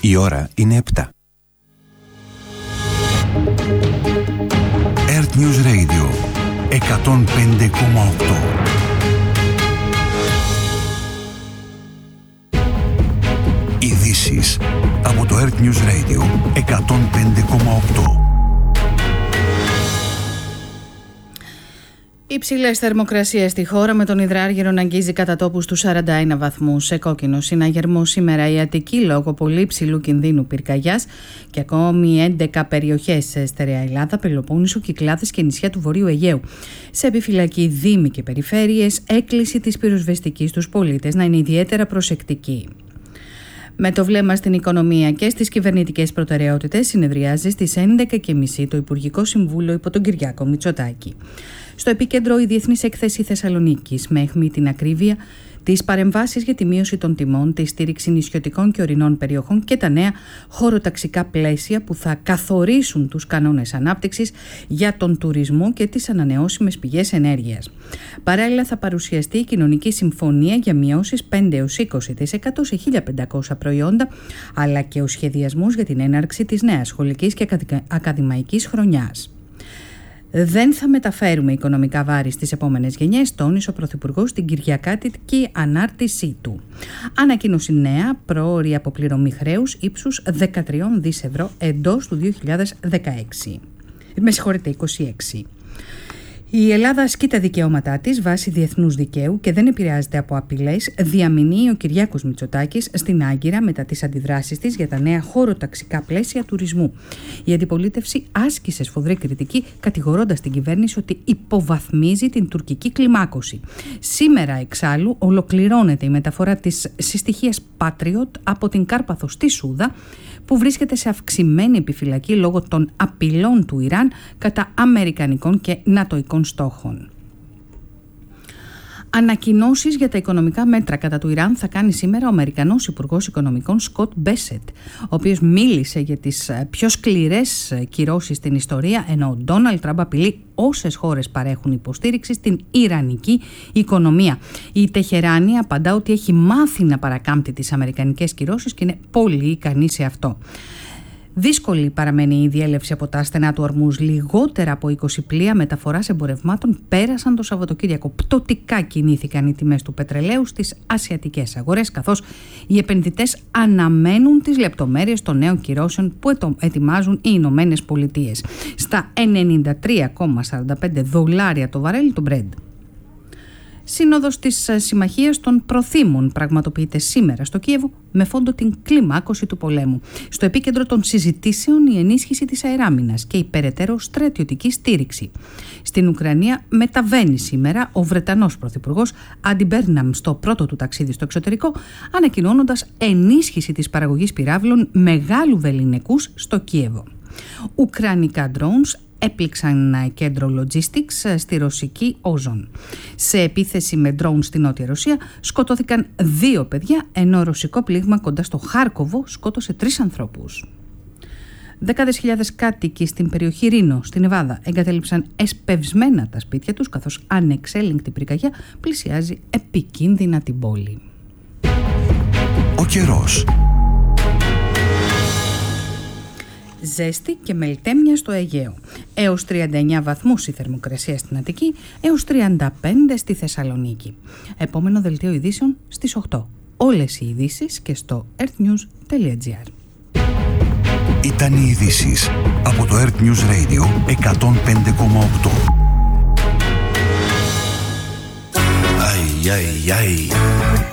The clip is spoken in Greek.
Η ώρα είναι 7. Earth News Radio 105,8. Ειδήσεις από το Earth News Radio 105,8. Υψηλές θερμοκρασίες στη χώρα, με τον υδράργυρο να αγγίζει κατά τόπους τους 41 βαθμούς. Σε κόκκινο συναγερμό σήμερα η Αττική λόγω πολύ υψηλού κινδύνου πυρκαγιάς και ακόμη 11 περιοχές σε στερεά Ελλάδα, Πελοπόννησο, Κυκλάδες και νησιά του Βορείου Αιγαίου. Σε επιφυλακή δήμοι και περιφέρειες, έκκληση της πυροσβεστικής στους πολίτες να είναι ιδιαίτερα προσεκτικοί. Με το βλέμμα στην οικονομία και στις κυβερνητικές προτεραιότητες, συνεδριάζει στις 11.30 το Υπουργικό Συμβούλιο υπό τον Κυριάκο Μητσοτάκη. Στο επίκεντρο η Διεθνής Έκθεση Θεσσαλονίκης, με αιχμή την ακρίβεια, τις παρεμβάσεις για τη μείωση των τιμών, τη στήριξη νησιωτικών και ορεινών περιοχών και τα νέα χωροταξικά πλαίσια που θα καθορίσουν τους κανόνες ανάπτυξης για τον τουρισμό και τις ανανεώσιμες πηγές ενέργειας. Παράλληλα, θα παρουσιαστεί η Κοινωνική Συμφωνία για μειώσεις 5-20% σε 1.500 προϊόντα, αλλά και ο σχεδιασμός για την έναρξη της νέας σχολικής και ακαδημαϊκής χρονιάς. Δεν θα μεταφέρουμε οικονομικά βάρη στις επόμενες γενιές, τόνισε ο Πρωθυπουργός στην κυριακάτικη ανάρτησή του. Ανακοίνωση νέα, πρόωρη αποπληρωμή χρέους ύψους 13 δις ευρώ εντός του 2026. 26. Η Ελλάδα ασκεί τα δικαιώματά της βάσει διεθνούς δικαίου και δεν επηρεάζεται από απειλές, διαμηνύει ο Κυριάκος Μητσοτάκης στην Άγκυρα μετά τις αντιδράσεις της για τα νέα χωροταξικά πλαίσια τουρισμού. Η αντιπολίτευση άσκησε σφοδρή κριτική, κατηγορώντας την κυβέρνηση ότι υποβαθμίζει την τουρκική κλιμάκωση. Σήμερα, εξάλλου, ολοκληρώνεται η μεταφορά της συστοιχίας Patriot από την Κάρπαθο στη Σούδα, που βρίσκεται σε αυξημένη επιφυλακή λόγω των απειλών του Ιράν κατά αμερικανικών και νατοικών στόχων. Ανακοινώσεις για τα οικονομικά μέτρα κατά του Ιράν θα κάνει σήμερα ο Αμερικανός Υπουργός Οικονομικών Σκοτ Μπέσετ, ο οποίος μίλησε για τις πιο σκληρές κυρώσεις στην ιστορία, ενώ ο Ντόναλντ Τραμπ απειλεί όσες χώρες παρέχουν υποστήριξη στην ιρανική οικονομία. Η Τεχεράνη απαντά ότι έχει μάθει να παρακάμπτει τις αμερικανικές κυρώσεις και είναι πολύ ικανή σε αυτό. Δύσκολη παραμένει η διέλευση από τα στενά του Ορμούζ. Λιγότερα από 20 πλοία μεταφοράς εμπορευμάτων πέρασαν το Σαββατοκύριακο. Πτωτικά κινήθηκαν οι τιμές του πετρελαίου στις ασιατικές αγορές, καθώς οι επενδυτές αναμένουν τις λεπτομέρειες των νέων κυρώσεων που ετοιμάζουν οι Ηνωμένες Πολιτείες. Στα 93,45 δολάρια το βαρέλι του Brent. Σύνοδος της Συμμαχίας των Προθήμων πραγματοποιείται σήμερα στο Κίεβο με φόντο την κλιμάκωση του πολέμου. Στο επίκεντρο των συζητήσεων η ενίσχυση της αεράμινας και η περαιτέρω στρατιωτική στήριξη. Στην Ουκρανία μεταβαίνει σήμερα ο Βρετανός Πρωθυπουργός Άντι Μπέρναμ στο πρώτο του ταξίδι στο εξωτερικό, ανακοινώνοντας ενίσχυση της παραγωγής πυράβλων μεγάλου βεληνικούς στο Κίεβο. Ουκρανικά drones έπληξαν κέντρο logistics στη ρωσική Όζον. Σε επίθεση με drone στη Νότια Ρωσία σκοτώθηκαν 2 παιδιά, ενώ ρωσικό πλήγμα κοντά στο Χάρκοβο σκότωσε 3 ανθρώπους. Δεκάδες χιλιάδες κάτοικοι στην περιοχή Ρήνο, στην Νεβάδα, εγκατέλειψαν εσπευσμένα τα σπίτια τους, καθώς ανεξέλεγκτη πυρκαγιά πλησιάζει επικίνδυνα την πόλη. Ο καιρός. Ζέστη και μελτέμια στο Αιγαίο. Έως 39 βαθμούς η θερμοκρασία στην Αττική, έως 35 στη Θεσσαλονίκη. Επόμενο δελτίο ειδήσεων στις 8. Όλες οι ειδήσεις και στο earthnews.gr. Ήταν οι ειδήσεις από το Earth News Radio 105,8. Αι, αι, αι.